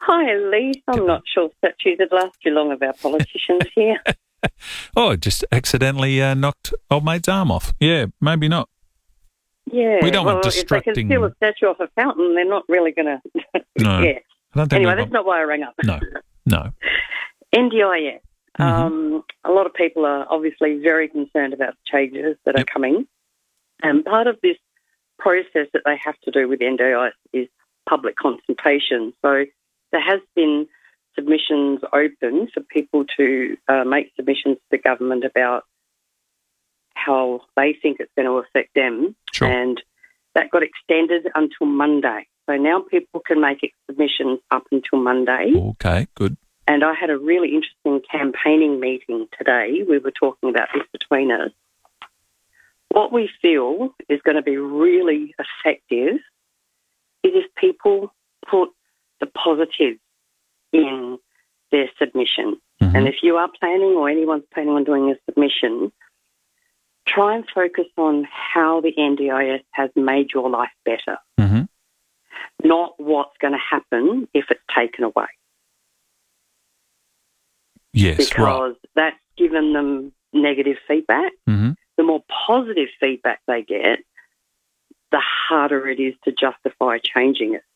Hi, Elise. I'm not sure statues would last too long of our politicians here. Oh, just accidentally knocked old mate's arm off. Yeah, maybe not. Yeah. We don't want If they distracting... can steal a statue off a fountain, they're not really going to... No. Yeah. I don't think Anyway, that's not why I rang up. No. NDIS. Mm-hmm. A lot of people are obviously very concerned about changes that are coming. And part of this process that they have to do with NDIS is public consultation. So there has been submissions open for people to make submissions to the government about how they think it's going to affect them. Sure. And that got extended until Monday. So now people can make submissions up until Monday. Okay, good. And I had a really interesting campaigning meeting today. We were talking about this between us. What we feel is going to be really effective is if people put the positive in their submission. Mm-hmm. And if you are planning or anyone's planning on doing a submission, try and focus on how the NDIS has made your life better, not what's going to happen if it's taken away. Yes, because that's given them negative feedback. Mm-hmm. The more positive feedback they get, the harder it is to justify changing it.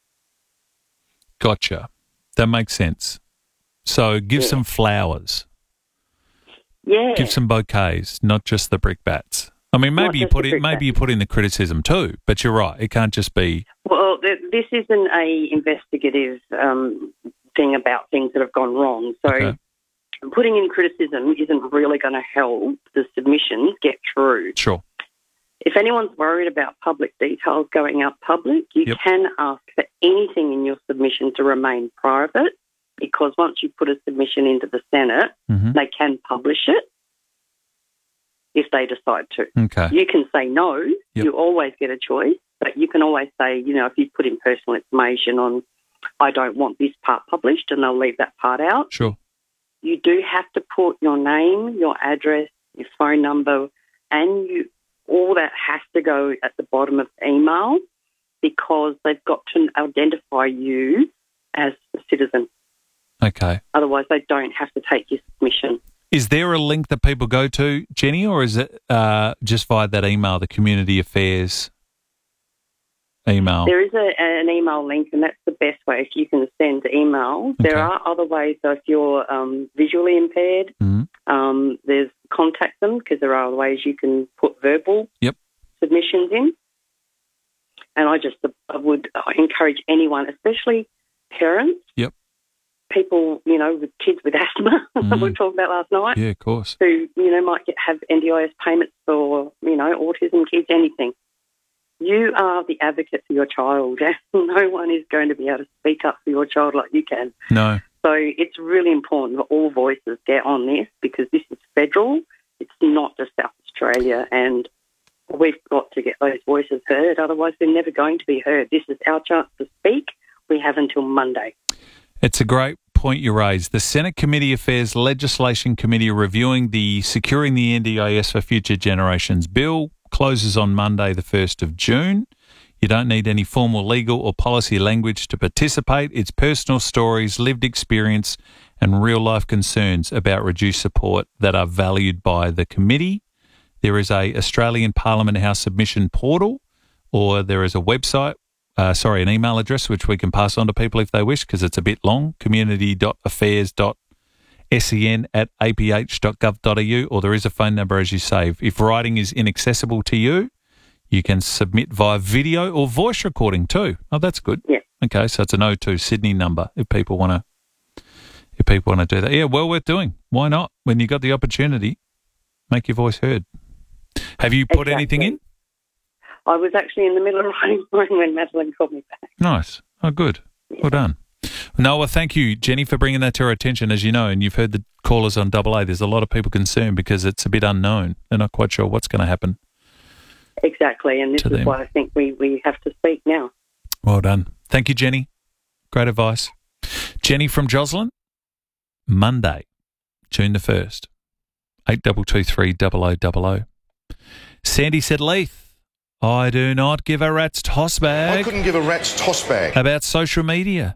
Gotcha. That makes sense. So give some flowers. Yeah. Give some bouquets, not just the brickbats. I mean, maybe you put in the criticism too, but you're right. It can't just be... Well, this isn't a investigative thing about things that have gone wrong. So putting in criticism isn't really going to help the submissions get through. Sure. If anyone's worried about public details going out public, you can ask for anything in your submission to remain private, because once you put a submission into the Senate, they can publish it if they decide to. Okay. You can say no. You always get a choice, but you can always say, if you put in personal information on, I don't want this part published, and they'll leave that part out. Sure. You do have to put your name, your address, your phone number, and all that has to go at the bottom of the email, because they've got to identify you as a citizen. Okay. Otherwise, they don't have to take your submission. Is there a link that people go to, Jenny, or is it just via that email, the Community Affairs email? There is an email link, and that's the best way if you can send email. Okay. There are other ways. So if you're visually impaired, there's contact them, because there are other ways you can put verbal submissions in. And I would encourage anyone, especially parents, people, with kids with asthma, that we talked about last night. Yeah, of course. Who, might have NDIS payments for, autism kids, anything. You are the advocate for your child, and no one is going to be able to speak up for your child like you can. No. So it's really important that all voices get on this, because this is federal. It's not just South Australia, and we've got to get those voices heard. Otherwise, they're never going to be heard. This is our chance to speak. We have until Monday. It's a great point you raised. The Senate Committee Affairs Legislation Committee reviewing the Securing the NDIS for Future Generations bill closes on Monday, the 1st of June. You don't need any formal legal or policy language to participate. It's personal stories, lived experience, and real-life concerns about reduced support that are valued by the committee. There is a Australian Parliament House submission portal, or there is a website, an email address, which we can pass on to people if they wish, because it's a bit long, community.affairs.sen@aph.gov.au, or there is a phone number, as you say. If writing is inaccessible to you, you can submit via video or voice recording too. Oh, that's good. Yeah. Okay, so it's an 02 Sydney number if people want to do that. Yeah, well worth doing. Why not? When you got the opportunity, make your voice heard. Have you put anything in? I was actually in the middle of writing mine when Madeline called me back. Nice. Oh, good. Yeah. Well done. Noah, thank you, Jenny, for bringing that to our attention. As you know, and you've heard the callers on AA, there's a lot of people concerned because it's a bit unknown. They're not quite sure what's going to happen. Exactly, and this is why I think we have to speak now. Well done. Thank you, Jenny. Great advice. Jenny from Joslin, Monday, June the 1st, 8223 0000. Sandy said, Leith, I do not give a rat's toss bag. I couldn't give a rat's toss bag about social media.